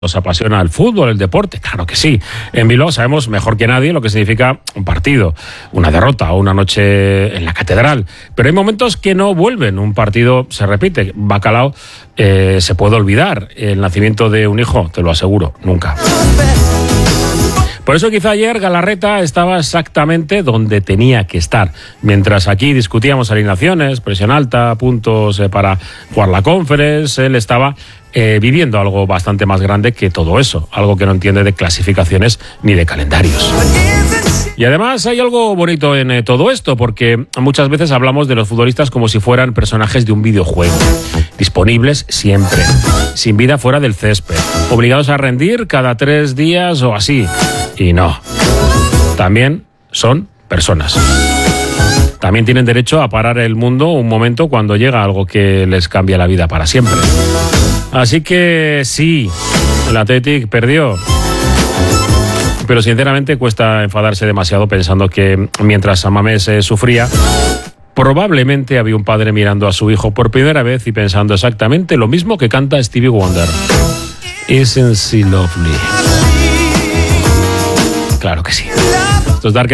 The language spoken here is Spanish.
Nos apasiona el fútbol, el deporte, claro que sí. En Bilbao sabemos mejor que nadie lo que significa un partido, una derrota o una noche en la catedral. Pero hay momentos que no vuelven, un partido se repite. Bacalao se puede olvidar. El nacimiento de un hijo, te lo aseguro, nunca. Por eso quizá ayer Galarreta estaba exactamente donde tenía que estar. Mientras aquí discutíamos alineaciones, presión alta, puntos para jugar la Conference, él estaba viviendo algo bastante más grande que todo eso, algo que no entiende de clasificaciones ni de calendarios. Y además hay algo bonito en todo esto, porque muchas veces hablamos de los futbolistas como si fueran personajes de un videojuego, disponibles siempre, sin vida fuera del césped, obligados a rendir cada 3 días o así. Y no, también son personas. También tienen derecho a parar el mundo un momento cuando llega algo que les cambia la vida para siempre. Así que sí, el Athletic perdió. Pero sinceramente cuesta enfadarse demasiado pensando que mientras Samamés sufría, probablemente había un padre mirando a su hijo por primera vez y pensando exactamente lo mismo que canta Stevie Wonder. Isn't she lovely? Claro que sí. Esto es Dark